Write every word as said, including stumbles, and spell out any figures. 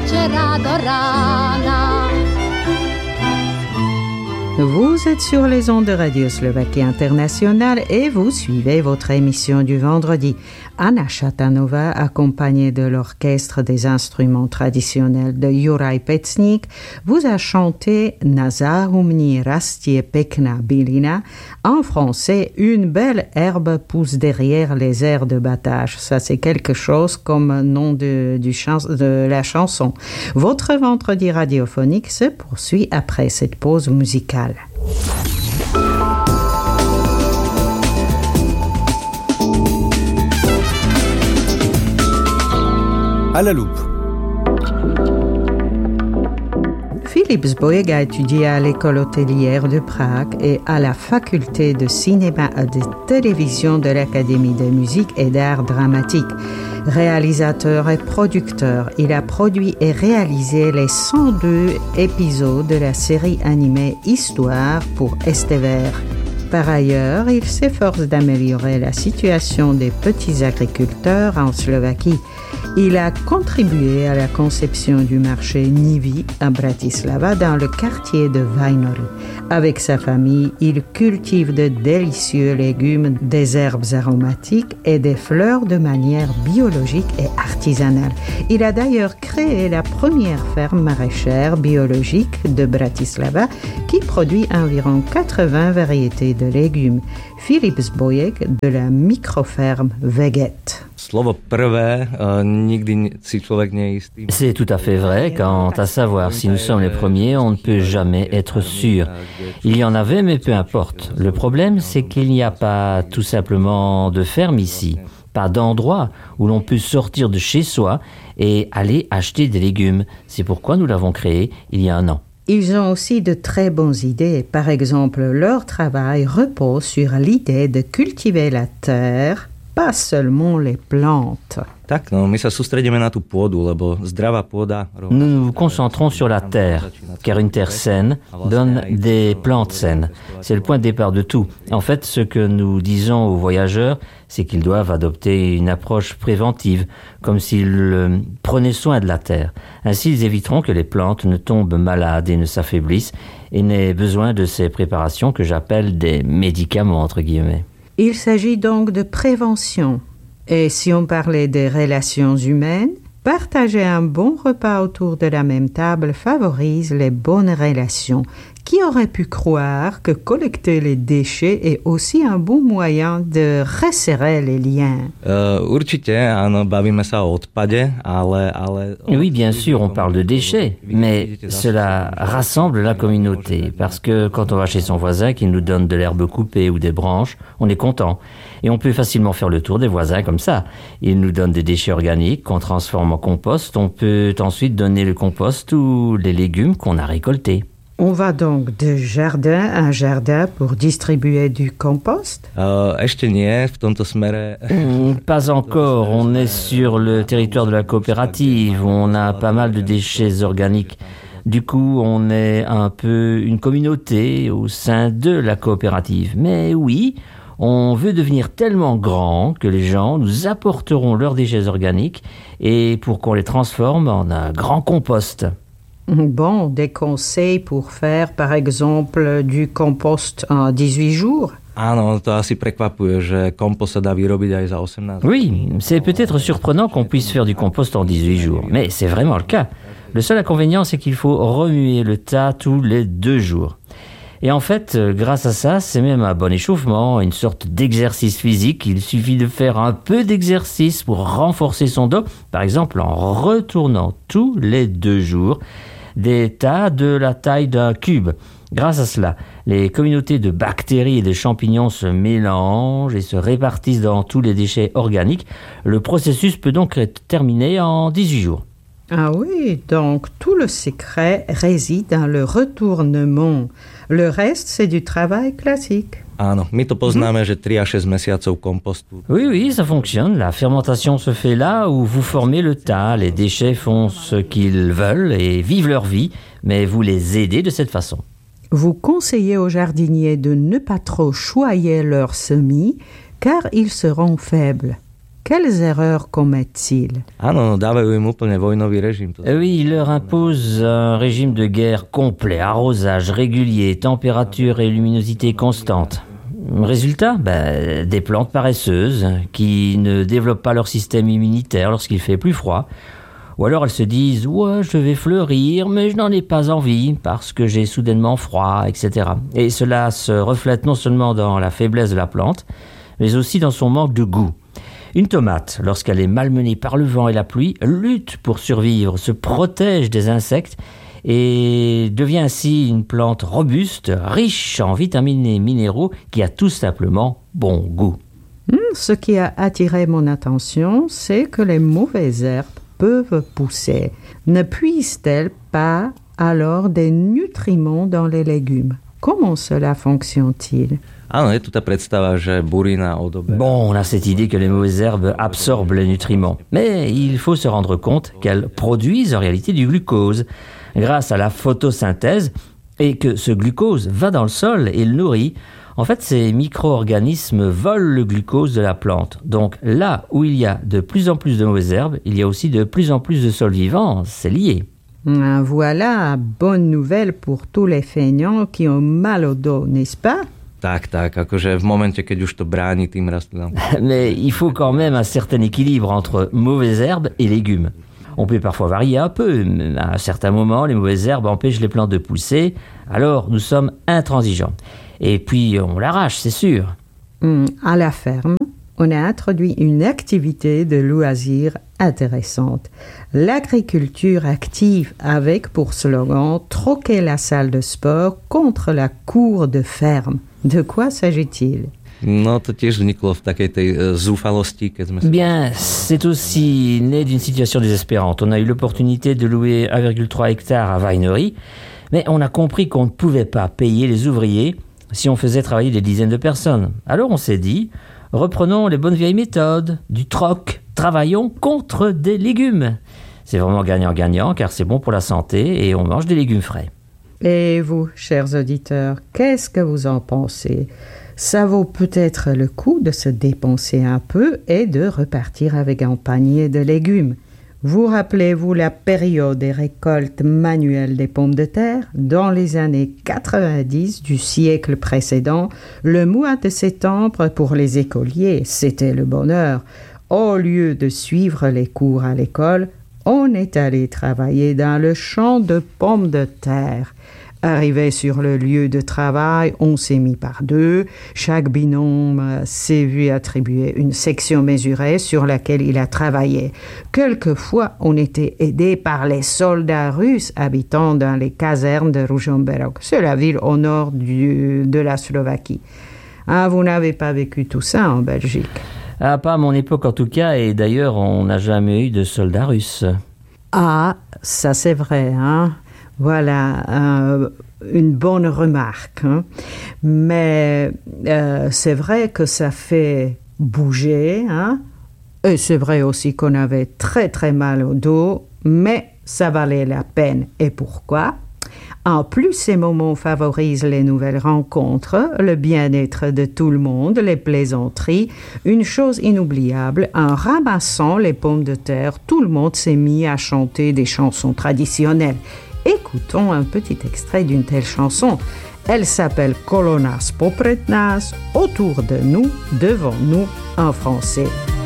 večera do rána. Vous êtes sur les ondes de Radio Slovaquie Internationale et vous suivez votre émission du vendredi. Anna Chatanova, accompagnée de l'orchestre des instruments traditionnels de Juraj Pecnik, vous a chanté Na záhumni rastie pekná bylina. En français, une belle herbe pousse derrière les airs de battage. Ça, c'est quelque chose comme nom de, du chans- de la chanson. Votre vendredi radiophonique se poursuit après cette pause musicale. À la loupe. Filip Zbojek a étudié à l'école hôtelière de Prague et à la faculté de cinéma et de télévision de l'Académie de musique et d'art dramatique. Réalisateur et producteur, il a produit et réalisé les cent deux épisodes de la série animée Histoire pour S T V R. Par ailleurs, il s'efforce d'améliorer la situation des petits agriculteurs en Slovaquie. Il a contribué à la conception du marché Nivi à Bratislava dans le quartier de Vajnory. Avec sa famille, il cultive de délicieux légumes, des herbes aromatiques et des fleurs de manière biologique et artisanale. Il a d'ailleurs créé la première ferme maraîchère biologique de Bratislava qui produit environ quatre-vingts variétés de légumes. Filip Zbojek de la microferme Veget. C'est tout à fait vrai. Quant à savoir si nous sommes les premiers, on ne peut jamais être sûr. Il y en avait, mais peu importe. Le problème, c'est qu'il n'y a pas tout simplement de ferme ici. Pas d'endroit où l'on peut sortir de chez soi et aller acheter des légumes. C'est pourquoi nous l'avons créé il y a un an. Ils ont aussi de très bonnes idées. Par exemple, leur travail repose sur l'idée de cultiver la terre, pas seulement les plantes. Nous nous concentrons sur la terre, car une terre saine donne des plantes saines. C'est le point de départ de tout. En fait, ce que nous disons aux voyageurs, c'est qu'ils doivent adopter une approche préventive, comme s'ils prenaient soin de la terre. Ainsi, ils éviteront que les plantes ne tombent malades et ne s'affaiblissent, et n'aient besoin de ces préparations que j'appelle des médicaments, entre guillemets. Il s'agit donc de prévention. Et si on parlait des relations humaines, partager un bon repas autour de la même table favorise les bonnes relations. Qui aurait pu croire que collecter les déchets est aussi un bon moyen de resserrer les liens? Oui, bien sûr, on parle de déchets, mais cela rassemble la communauté, parce que quand on va chez son voisin qui nous donne de l'herbe coupée ou des branches, on est content. Et on peut facilement faire le tour des voisins comme ça. Ils nous donnent des déchets organiques qu'on transforme en compost. On peut ensuite donner le compost ou les légumes qu'on a récoltés. On va donc de jardin en jardin pour distribuer du compost? Pas encore. On est sur le territoire de la coopérative. On a pas mal de déchets organiques. Du coup, on est un peu une communauté au sein de la coopérative. Mais oui, on veut devenir tellement grand que les gens nous apporteront leurs déchets organiques et pour qu'on les transforme en un grand compost. Bon, des conseils pour faire, par exemple, du compost en dix-huit jours? Oui, c'est peut-être surprenant qu'on puisse faire du compost en dix-huit jours, mais c'est vraiment le cas. Le seul inconvénient, c'est qu'il faut remuer le tas tous les deux jours. Et en fait, grâce à ça, c'est même un bon échauffement, une sorte d'exercice physique. Il suffit de faire un peu d'exercice pour renforcer son dos, par exemple en retournant tous les deux jours des tas de la taille d'un cube. Grâce à cela, les communautés de bactéries et de champignons se mélangent et se répartissent dans tous les déchets organiques. Le processus peut donc être terminé en dix-huit jours. Ah oui, donc tout le secret réside dans le retournement. Le reste, c'est du travail classique. Oui, oui, ça fonctionne. La fermentation se fait là où vous formez le tas. Les déchets font ce qu'ils veulent et vivent leur vie, mais vous les aidez de cette façon. Vous conseillez aux jardiniers de ne pas trop choyer leurs semis, car ils seront faibles. quelles erreurs commettent-ils? Áno, dávajú im úplne vojnový režim. Euh, Oui, il leur impose un régime de guerre complet, arrosage régulier, température et luminosité constante. Résultat, ben, des plantes paresseuses qui ne développent pas leur système immunitaire lorsqu'il fait plus froid. Ou alors elles se disent « Ouais, je vais fleurir, mais je n'en ai pas envie parce que j'ai soudainement froid, et cetera » Et cela se reflète non seulement dans la faiblesse de la plante, mais aussi dans son manque de goût. Une tomate, lorsqu'elle est malmenée par le vent et la pluie, lutte pour survivre, se protège des insectes et devient ainsi une plante robuste, riche en vitamines et minéraux qui a tout simplement bon goût. Ce qui a attiré mon attention, c'est que les mauvaises herbes peuvent pousser. Ne puisent-elles pas alors des nutriments dans les légumes? Comment cela fonctionne-t-il? Áno, je tu tá predstava, že burina odoberá. Bon, on a cette idée que les mauvaises herbes absorbent les nutriments. Mais il faut se rendre compte qu'elles produisent en réalité du glucose grâce à la photosynthèse et que ce glucose va dans le sol et le nourrit. En fait, ces micro-organismes volent le glucose de la plante. Donc là où il y a de plus en plus de mauvaises herbes, il y a aussi de plus en plus de sols vivants. C'est lié. Voilà, bonne nouvelle pour tous les feignants qui ont mal au dos, n'est-ce pas? Tak, tak, akože v momente, keď už to bráni tým rastlinám. Mais il faut quand même un certain équilibre entre mauvaises herbes et légumes. On peut parfois varier un peu. À un certain moment, les mauvaises herbes empêchent les plantes de pousser. Alors, nous sommes intransigeants. Et puis, on l'arrache, c'est sûr. Mmh, à la ferme, on a introduit une activité de loisir intéressante. L'agriculture active avec pour slogan « Troquer la salle de sport contre la cour de ferme ». De quoi s'agit-il? No to tiež vzniklo v takej tej zúfalosti, keď sme... Bien, c'est aussi né d'une situation désespérante. On a eu l'opportunité de louer un virgule trois hectares à Weinery, mais on a compris qu'on ne pouvait pas payer les ouvriers si on faisait travailler des dizaines de personnes. Alors on s'est dit, reprenons les bonnes vieilles méthodes, du troc, travaillons contre des légumes. C'est vraiment gagnant-gagnant car c'est bon pour la santé et on mange des légumes frais. Et vous, chers auditeurs, qu'est-ce que vous en pensez? Ça vaut peut-être le coup de se dépenser un peu et de repartir avec un panier de légumes. Vous rappelez-vous la période des récoltes manuelles des pommes de terre? Dans les années quatre-vingt-dix du siècle précédent, le mois de septembre pour les écoliers, c'était le bonheur. Au lieu de suivre les cours à l'école, on est allé travailler dans le champ de pommes de terre. Arrivé sur le lieu de travail, on s'est mis par deux. Chaque binôme s'est vu attribuer une section mesurée sur laquelle il a travaillé. Quelquefois, on était aidé par les soldats russes habitant dans les casernes de Ružomberok. C'est la ville au nord du, de la Slovaquie. Ah, vous n'avez pas vécu tout ça en Belgique? Ah, pas à mon époque en tout cas, et d'ailleurs, on n'a jamais eu de soldats russes. Ah, ça c'est vrai, hein? Voilà, euh, une bonne remarque. Hein? Mais euh, c'est vrai que ça fait bouger. Hein? Et c'est vrai aussi qu'on avait très très mal au dos, mais ça valait la peine. Et pourquoi? En plus, ces moments favorisent les nouvelles rencontres, le bien-être de tout le monde, les plaisanteries. Une chose inoubliable, en ramassant les pommes de terre, tout le monde s'est mis à chanter des chansons traditionnelles. Écoutons un petit extrait d'une telle chanson. Elle s'appelle Kolo nás popred nás, autour de nous, devant nous, en français.